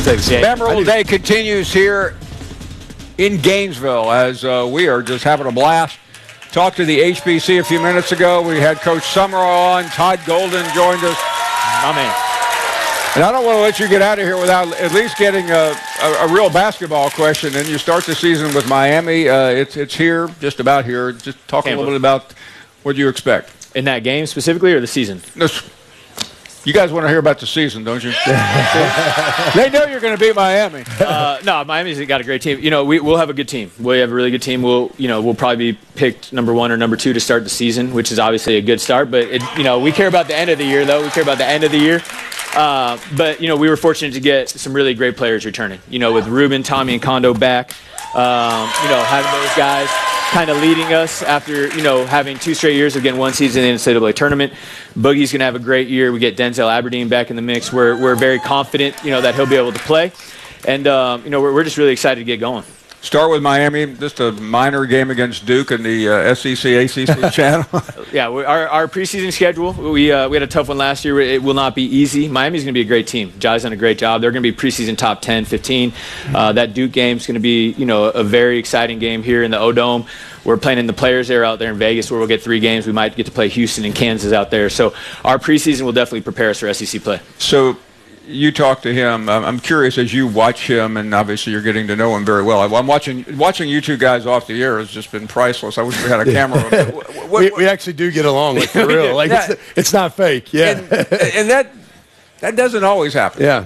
say the same. Memorable Day continues here in Gainesville as we are just having a blast. Talked to the HBC a few minutes ago. We had Coach Summerall on. Todd Golden joined us. My man. And I don't want to let you get out of here without at least getting a real basketball question. And you start the season with Miami. It's here, just about here. Just talk a little bit about what you expect. In that game specifically or the season? You guys want to hear about the season, don't you? They know you're going to beat Miami. No, Miami's got a great team. You know, we'll have a good team. We have a really good team. We'll probably be picked number 1 or number 2 to start the season, which is obviously a good start. But we care about the end of the year, though. We care about the end of the year. But we were fortunate to get some really great players returning. With Ruben, Tommy, and Kondo back. Having those guys kind of leading us after, having 2 straight years of getting 1 season in the NCAA tournament. Boogie's going to have a great year. We get Denzel Aberdeen back in the mix. We're very confident, that he'll be able to play. And, we're just really excited to get going. Start with Miami, just a minor game against Duke in the SEC-ACC channel. Yeah, our preseason schedule, we had a tough one last year. It will not be easy. Miami's going to be a great team. Jai's done a great job. They're going to be preseason top 10, 15. That Duke game's going to be, a very exciting game here in the O-Dome. We're playing in the Players Era out there in Vegas where we'll get 3 games. We might get to play Houston and Kansas out there. So our preseason will definitely prepare us for SEC play. So you talk to him. I'm curious as you watch him, and obviously you're getting to know him very well. I'm watching you two guys off the air has just been priceless. I wish we had a camera. We actually do get along, like, for real. Like, it's not fake. Yeah, and that doesn't always happen. Yeah.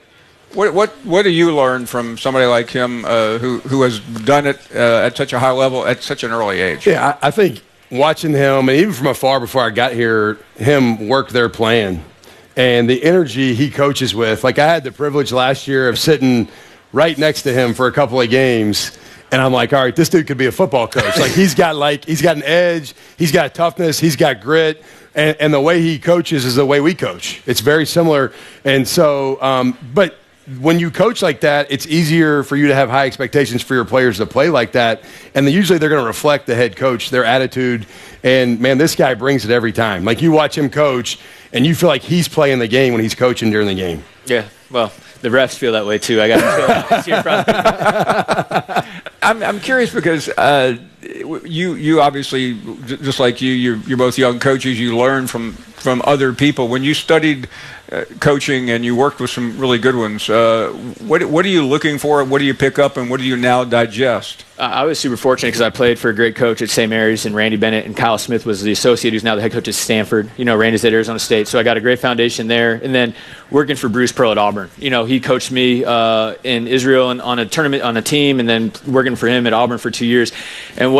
What do you learn from somebody like him who has done it at such a high level at such an early age? Yeah, I think watching him, and even from afar before I got here, him work their plan. And the energy he coaches with, like, I had the privilege last year of sitting right next to him for a couple of games, and I'm like, all right, this dude could be a football coach. Like, he's got an edge, he's got toughness, he's got grit, and the way he coaches is the way we coach. It's very similar. And so, but when you coach like that, it's easier for you to have high expectations for your players to play like that, and usually they're going to reflect the head coach, their attitude. And, man, this guy brings it every time. Like, you watch him coach, and you feel like he's playing the game when he's coaching during the game. Yeah, well, the refs feel that way too. I got I'm curious because you obviously, just like you're both young coaches. You learn from other people. When you studied coaching and you worked with some really good ones, what are you looking for? What do you pick up, and what do you now digest? I was super fortunate because I played for a great coach at St. Mary's, and Randy Bennett, and Kyle Smith was the associate who's now the head coach at Stanford. Randy's at Arizona State, so I got a great foundation there. And then working for Bruce Pearl at Auburn. He coached me in Israel and on a tournament on a team, and then working for him at Auburn for 2 years. And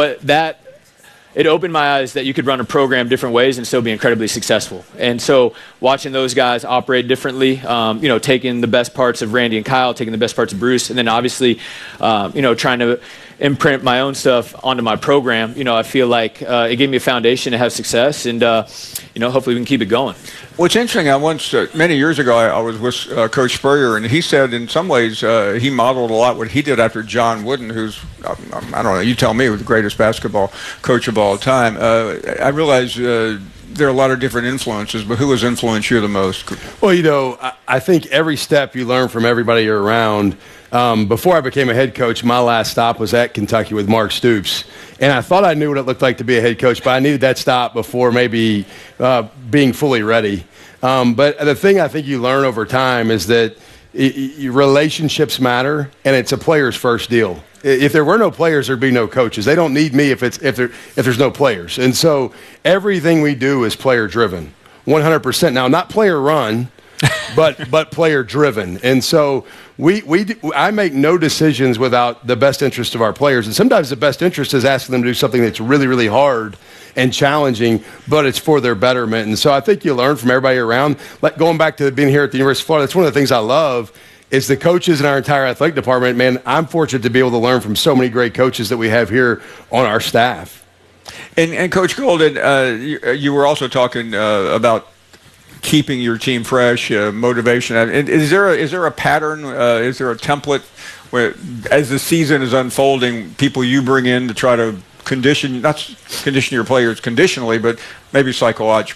it opened my eyes that you could run a program different ways and still be incredibly successful. And so watching those guys operate differently, taking the best parts of Randy and Kyle, taking the best parts of Bruce, and then obviously, trying to imprint my own stuff onto my program. I feel like it gave me a foundation to have success, and hopefully we can keep it going. What's interesting, many years ago, I was with Coach Spurrier, and he said in some ways he modeled a lot what he did after John Wooden, who's, I don't know, you tell me, was the greatest basketball coach of all time. I realize there are a lot of different influences, but who has influenced you the most? Well, I think every step you learn from everybody you're around. Before I became a head coach, my last stop was at Kentucky with Mark Stoops. And I thought I knew what it looked like to be a head coach, but I needed that stop before maybe being fully ready. But the thing I think you learn over time is that relationships matter, and it's a player's first deal. If there were no players, there'd be no coaches. They don't need me if there's no players. And so everything we do is player-driven, 100%. Now, not player-run, but player-driven. And so I make no decisions without the best interest of our players. And sometimes the best interest is asking them to do something that's really, really hard and challenging, but it's for their betterment. And so I think you learn from everybody around. Like going back to being here at the University of Florida, that's one of the things I love is the coaches in our entire athletic department. Man, I'm fortunate to be able to learn from so many great coaches that we have here on our staff. And Coach Golden, you were also talking about keeping your team fresh, motivation. Is there a pattern? Is there a template where, as the season is unfolding, people you bring in to try to not condition your players conditionally, but maybe psychologically?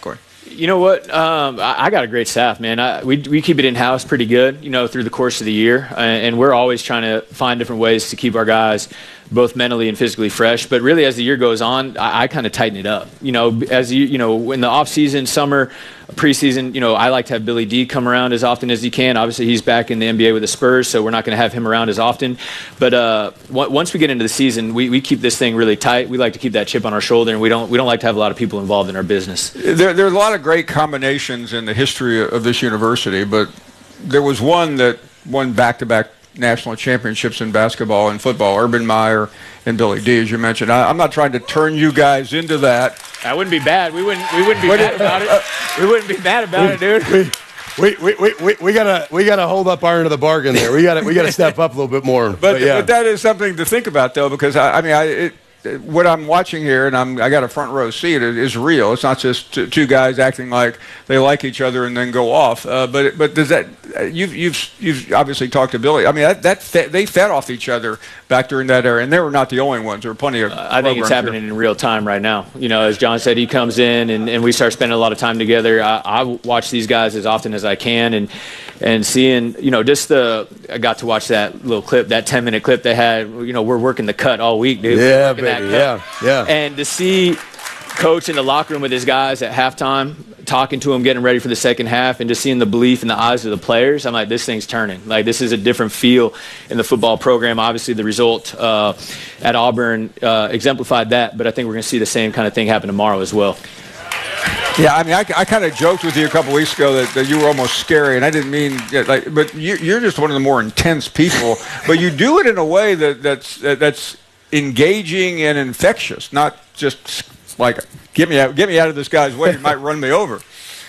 You know what? I got a great staff, man. We keep it in-house pretty good, through the course of the year. And we're always trying to find different ways to keep our guys both mentally and physically fresh. But really, as the year goes on, I kind of tighten it up. In the off-season, summer, preseason, I like to have Billy D come around as often as he can. Obviously, he's back in the NBA with the Spurs, so we're not going to have him around as often. But once we get into the season, we keep this thing really tight. We like to keep that chip on our shoulder, and we don't like to have a lot of people involved in our business. There are a lot of great combinations in the history of this university, but there was one that won back-to-back national championships in basketball and football, Urban Meyer and Billy D, as you mentioned. I'm not trying to turn you guys into that. That wouldn't be bad. We wouldn't be mad about it. We wouldn't be mad about it, dude. We gotta hold up our end of the bargain there. We gotta step up a little bit more. But that is something to think about, though, because what I'm watching here, and I got a front row seat, is real. It's not just two guys acting like they like each other and then go off. But does that? You've obviously talked to Billy. I mean, they fed off each other back during that era, and they were not the only ones. There were plenty of. I think it's happening in real time right now. As John said, he comes in and we start spending a lot of time together. I watch these guys as often as I can, and seeing, I got to watch that little clip, that 10-minute clip they had. We're working the cut all week, dude. Yeah, baby. Yeah. And to see Coach in the locker room with his guys at halftime, talking to him, getting ready for the second half, and just seeing the belief in the eyes of the players, I'm like, this thing's turning. Like, this is a different feel in the football program. Obviously, the result at Auburn exemplified that, but I think we're going to see the same kind of thing happen tomorrow as well. Yeah, I mean, I kind of joked with you a couple weeks ago that you were almost scary, and I didn't mean but you're just one of the more intense people. But you do it in a way that's engaging and infectious, not just like get me out of this guy's way. He might run me over.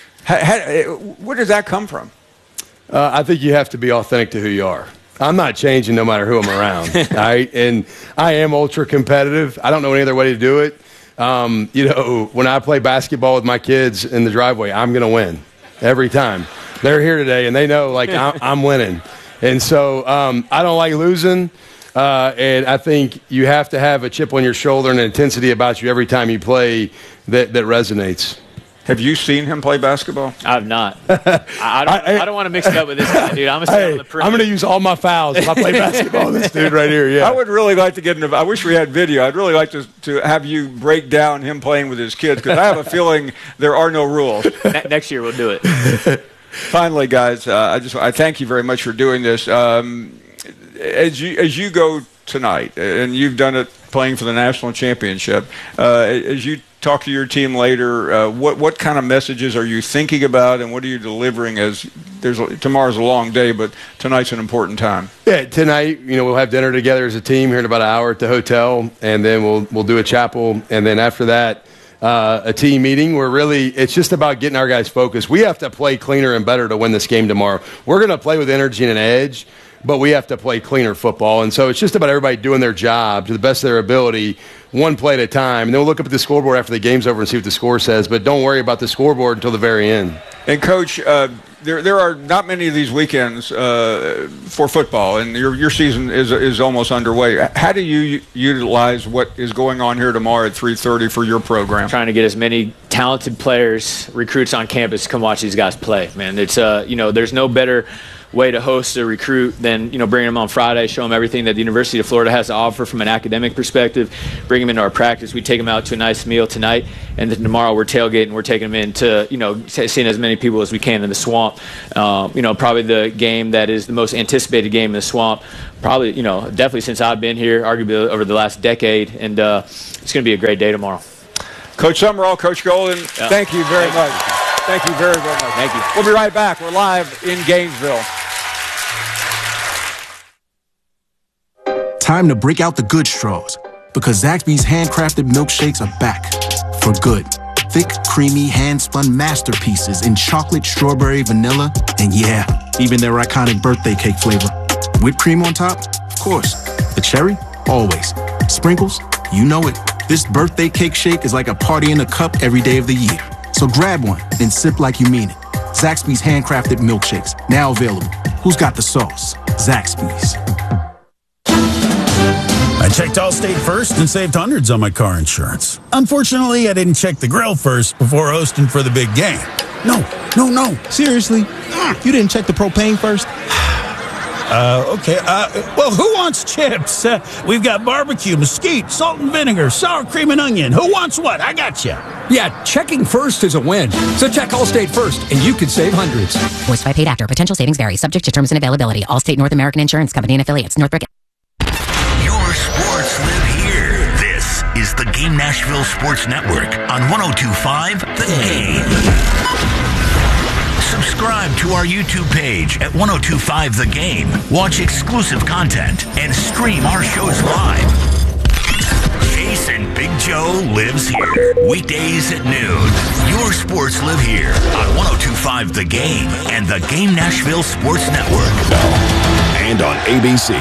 Where does that come from? I think you have to be authentic to who you are. I'm not changing no matter who I'm around. All right, and I am ultra competitive. I don't know any other way to do it. When I play basketball with my kids in the driveway, I'm going to win every time. They're here today, and they know, I'm winning. And so I don't like losing, and I think you have to have a chip on your shoulder and an intensity about you every time you play that resonates. Have you seen him play basketball? I have not. I don't want to mix it up with this guy, dude. I'm going to use all my fouls if I play basketball with this dude right here. Yeah. I would really like to get into. I wish we had video. I'd really like to have you break down him playing with his kids, because I have a feeling there are no rules. Next year we'll do it. Finally, guys, I thank you very much for doing this. As you go tonight, and you've done it playing for the national championship, as you talk to your team later, what kind of messages are you thinking about, and what are you delivering? As tomorrow's a long day, but tonight's an important time. Yeah, tonight, we'll have dinner together as a team here in about an hour at the hotel, and then we'll do a chapel, and then after that, a team meeting where really it's just about getting our guys focused. We have to play cleaner and better to win this game tomorrow. We're going to play with energy and an edge, but we have to play cleaner football. And so it's just about everybody doing their job to the best of their ability, one play at a time. And then we'll look up at the scoreboard after the game's over and see what the score says. But don't worry about the scoreboard until the very end. And, Coach, there are not many of these weekends for football, and your season is almost underway. How do you utilize what is going on here tomorrow at 3:30 for your program? Trying to get as many talented players, recruits on campus to come watch these guys play, man. It's there's no better way to host a recruit than bringing them on Friday, show them everything that the University of Florida has to offer from an academic perspective, bring them into our practice. We take them out to a nice meal tonight, and then tomorrow we're tailgating. We're taking them into seeing as many people as we can in the Swamp. Probably the game that is the most anticipated game in the Swamp. Probably definitely since I've been here, arguably over the last decade, and it's going to be a great day tomorrow. Coach Summerall, Coach Golden, thank you very much. Thank you very, very much. Thank you. We'll be right back. We're live in Gainesville. Time to break out the good straws, because Zaxby's handcrafted milkshakes are back for good. Thick, creamy, hand-spun masterpieces in chocolate, strawberry, vanilla, and yeah, even their iconic birthday cake flavor. Whipped cream on top? Of course. The cherry? Always. Sprinkles? You know it. This birthday cake shake is like a party in a cup every day of the year. So grab one and sip like you mean it. Zaxby's handcrafted milkshakes, now available. Who's got the sauce? Zaxby's. I checked Allstate first and saved hundreds on my car insurance. Unfortunately, I didn't check the grill first before hosting for the big game. No. Seriously? You didn't check the propane first? Okay. Well, who wants chips? We've got barbecue, mesquite, salt and vinegar, sour cream and onion. Who wants what? I got you. Yeah, checking first is a win. So check Allstate first, and you could save hundreds. Voiced by paid actor. Potential savings vary. Subject to terms and availability. Allstate North American Insurance Company and affiliates. Northbrook. Your sports live here. This is the Game Nashville Sports Network on 102.5 The Game. Subscribe to our YouTube page at 102.5 The Game. Watch exclusive content and stream our shows live. Jason Big Joe lives here. Weekdays at noon. Your sports live here on 102.5 The Game and the Game Nashville Sports Network. And on ABC.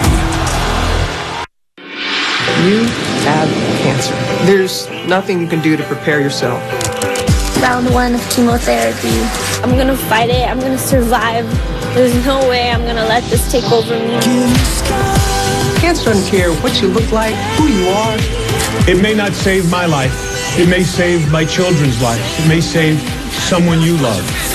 You have cancer. There's nothing you can do to prepare yourself. Round 1 of chemotherapy. I'm gonna fight it. I'm gonna survive. There's no way I'm gonna let this take over me. Cancer doesn't care what you look like, who you are. It may not save my life. It may save my children's lives. It may save someone you love.